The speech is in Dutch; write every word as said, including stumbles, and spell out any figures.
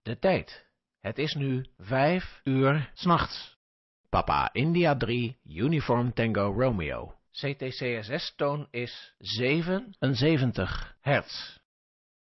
De tijd. Het is nu vijf uur 's nachts. Papa India drie, Uniform Tango Romeo. C T C S S-toon is zevenenzeventig hertz.